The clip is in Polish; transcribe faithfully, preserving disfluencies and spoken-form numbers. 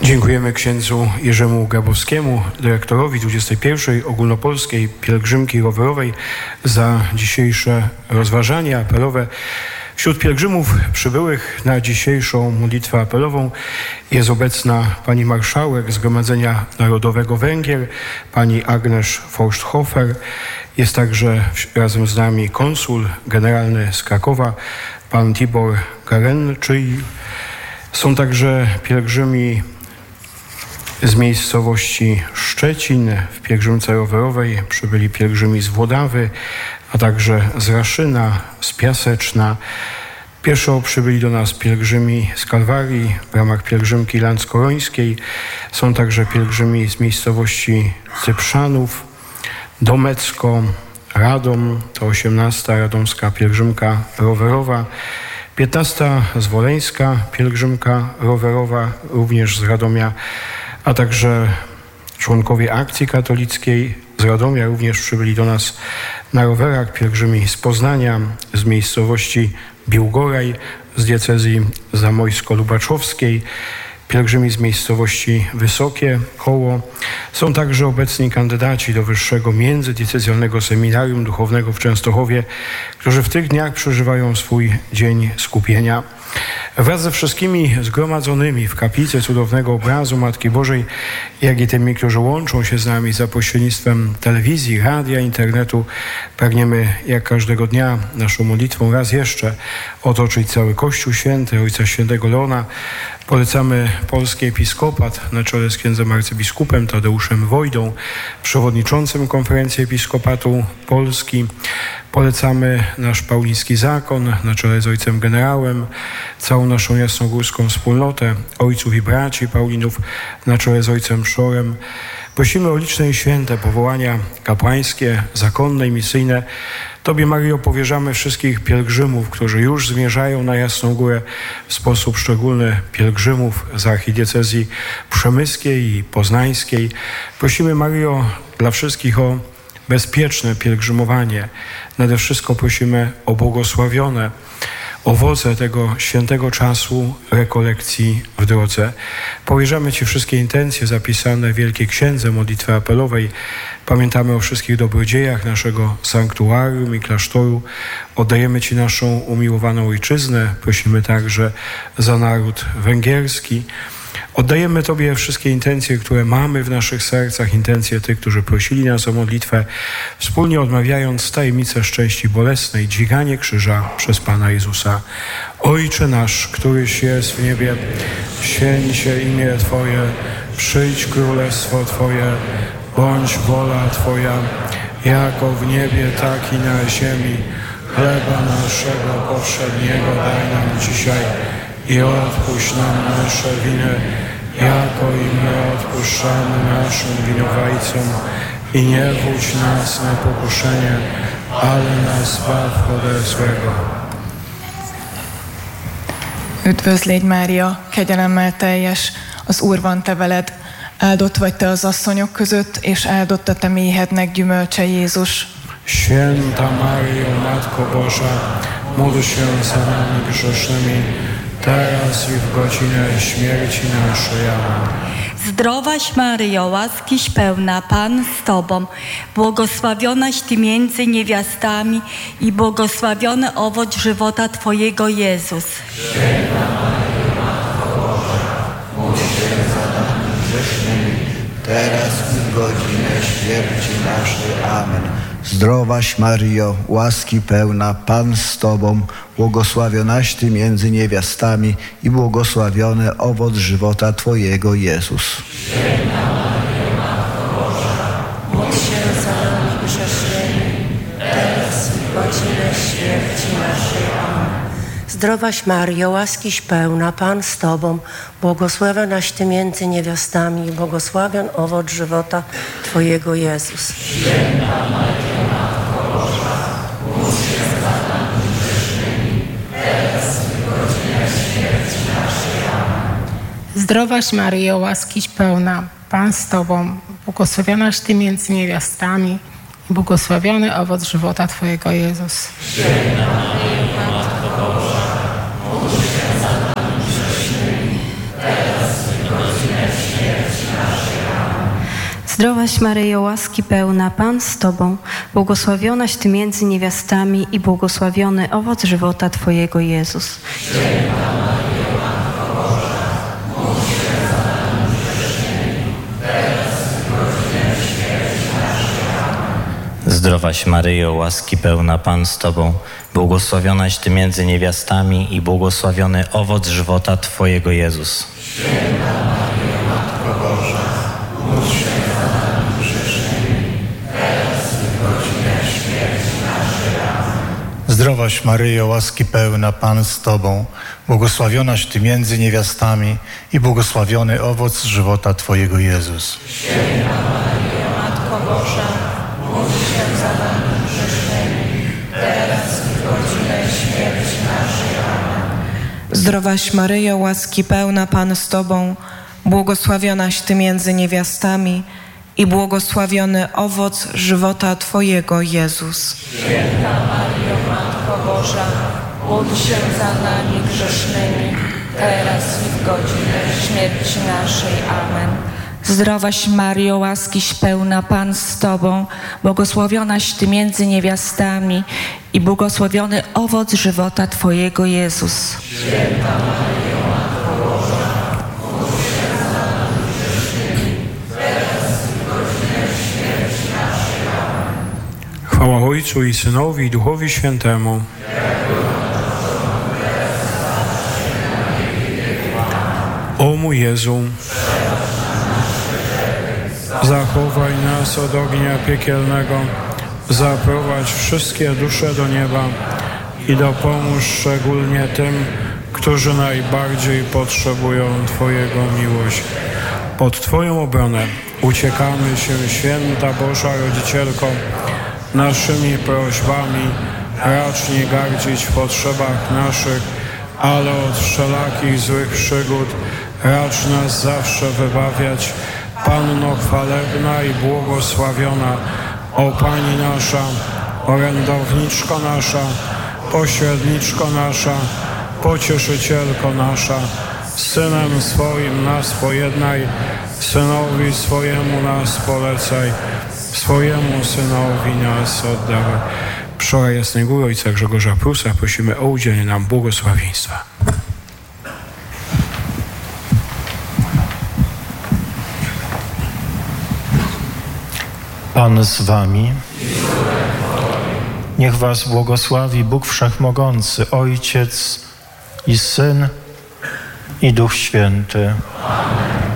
Dziękujemy księdzu Jerzemu Grabowskiemu, dyrektorowi dwudziestej pierwszej Ogólnopolskiej Pielgrzymki Rowerowej za dzisiejsze rozważanie apelowe. Wśród pielgrzymów przybyłych na dzisiejszą modlitwę apelową jest obecna pani marszałek Zgromadzenia Narodowego Węgier, pani Agnes Forsthofer. Jest także razem z nami konsul generalny z Krakowa, pan Tibor Garenczyj. Są także pielgrzymi z miejscowości Szczecin. W pielgrzymce rowerowej przybyli pielgrzymi z Włodawy, a także z Raszyna, z Piaseczna. Pieszo przybyli do nas pielgrzymi z Kalwarii w ramach pielgrzymki landzkorońskiej. Są także pielgrzymi z miejscowości Cyprzanów, Domecko, Radom, to osiemnasta radomska pielgrzymka rowerowa, piętnasta zwoleńska pielgrzymka rowerowa, również z Radomia, a także członkowie Akcji Katolickiej z Radomia również przybyli do nas na rowerach, pielgrzymi z Poznania, z miejscowości Biłgoraj, z diecezji zamojsko-lubaczowskiej, pielgrzymi z miejscowości Wysokie Koło. Są także obecni kandydaci do Wyższego Międzydiecezjalnego Seminarium Duchownego w Częstochowie, którzy w tych dniach przeżywają swój dzień skupienia. Wraz ze wszystkimi zgromadzonymi w kaplicy cudownego obrazu Matki Bożej, jak i tymi, którzy łączą się z nami za pośrednictwem telewizji, radia, internetu, pragniemy jak każdego dnia naszą modlitwą raz jeszcze otoczyć cały Kościół Święty, Ojca Świętego Leona. Polecamy polski episkopat na czele z księdzem arcybiskupem Tadeuszem Wojdą, przewodniczącym Konferencji Episkopatu Polski. Polecamy nasz pauliński zakon na czele z ojcem generałem, całą naszą jasnogórską wspólnotę, ojców i braci Paulinów na czele z ojcem Szorem. Prosimy o liczne i święte powołania kapłańskie, zakonne i misyjne. Tobie, Maryjo, powierzamy wszystkich pielgrzymów, którzy już zmierzają na Jasną Górę, w sposób szczególny pielgrzymów z archidiecezji przemyskiej i poznańskiej. Prosimy, Maryjo, dla wszystkich o bezpieczne pielgrzymowanie. Nade wszystko prosimy o błogosławione owoce tego świętego czasu rekolekcji w drodze. Powierzamy Ci wszystkie intencje zapisane w Wielkiej Księdze Modlitwy Apelowej. Pamiętamy o wszystkich dobrodziejach naszego sanktuarium i klasztoru. Oddajemy Ci naszą umiłowaną ojczyznę. Prosimy także za naród węgierski. Oddajemy Tobie wszystkie intencje, które mamy w naszych sercach, intencje tych, którzy prosili nas o modlitwę, wspólnie odmawiając tajemnicę szczęści bolesnej, dźwiganie krzyża przez Pana Jezusa. Ojcze nasz, któryś jest w niebie, święć się imię Twoje, przyjdź królestwo Twoje, bądź wola Twoja, jako w niebie, tak i na ziemi. Chleba naszego powszedniego daj nam dzisiaj i odpuść nam nasze winy, jako i my odpuszczamy naszym winowajcom. I nie wódź nas na pokuszenie, ale nas zbaw ode złego. Üdvözlégy Mária, kegyelemmel teljes, az Úr van te veled, áldott vagy te az asszonyok között, és áldott a te méhednek gyümölcse Jézus. Święta Maryjo, Matko Boża, módl się za nami grzesznymi, teraz i w godzinę śmierci naszej. Amen. Zdrowaś Maryjo, łaskiś pełna, Pan z Tobą, błogosławionaś Ty między niewiastami i błogosławiony owoc żywota Twojego Jezus. Święta Maryjo, Matko Boża, módl się za nami grzesznymi, teraz i w godzinę śmierci naszej. Amen. Zdrowaś Maryjo, łaski pełna, Pan z Tobą, błogosławionaś Ty między niewiastami i błogosławiony owoc żywota Twojego Jezus. Święta Maryjo, Matko Boża, módl się za nami grzesznymi, teraz i w godzinę śmierci naszej. Amen. Zdrowaś Maryjo, łaskiś pełna, Pan z Tobą, błogosławionaś Ty między niewiastami i błogosławion owoc żywota Twojego Jezus. Święta Maryjo, Matko Boża, módl się za nami grzesznymi, teraz i w godzinę śmierci naszej. Amen. Zdrowaś Maryjo, łaskiś pełna, Pan z Tobą, błogosławionaś Ty między niewiastami i błogosławiony owoc żywota Twojego Jezus. Święta Maryjo, Matko Boża, módl się za nami grzesznymi, teraz i w godzinę Zdrowaś Maryjo, łaski pełna, Pan z Tobą, błogosławionaś Ty między niewiastami i błogosławiony owoc żywota Twojego, Jezus. Zdrowaś Maryjo, łaski pełna, Pan z Tobą, błogosławionaś Ty między niewiastami i błogosławiony owoc żywota Twojego, Jezus. Święta Maryjo, Matko Boża, módl się za nami grzesznymi, teraz i w godzinę śmierci naszej. Amen. Zdrowaś Maryjo, łaski pełna, Pan z Tobą, błogosławionaś Ty między niewiastami i błogosławiony owoc żywota Twojego, Jezus. Święta Maryjo, Matko Boża, módl się za nami grzesznymi, teraz i w godzinę śmierci naszej. Amen. Zdrowaś Maryjo, łaski pełna, Pan z Tobą, błogosławionaś Ty między niewiastami i błogosławiony owoc żywota Twojego, Jezus. Święta Maryjo, Matko Boża, módl się za nami grzesznymi, teraz i w godzinę śmierci naszej. Amen. Zdrowaś Maryjo, łaskiś pełna, Pan z Tobą, błogosławionaś Ty między niewiastami i błogosławiony owoc żywota Twojego, Jezus. Święta Maryjo, Matko Boża, módl się za nami grzesznymi, teraz i w godzinę śmierci naszej. Amen. Chwała Ojcu i Synowi i Duchowi Świętemu. O mój Jezu, zachowaj nas od ognia piekielnego, zaprowadź wszystkie dusze do nieba i dopomóż szczególnie tym, którzy najbardziej potrzebują Twojego miłości. Pod Twoją obronę uciekamy się, Święta Boża Rodzicielko, naszymi prośbami racz nie gardzić w potrzebach naszych, ale od wszelakich złych przygód racz nas zawsze wybawiać. Panno chwalebna i błogosławiona, o Pani nasza, orędowniczko nasza, pośredniczko nasza, pocieszycielko nasza, z Synem swoim nas pojednaj, Synowi swojemu nas polecaj, swojemu Synowi nas oddawaj. Przy Jasnej Góry Ojca Grzegorza Prusa prosimy o udzielenie nam błogosławieństwa. Pan z wami. Niech was błogosławi Bóg Wszechmogący, Ojciec i Syn i Duch Święty. Amen.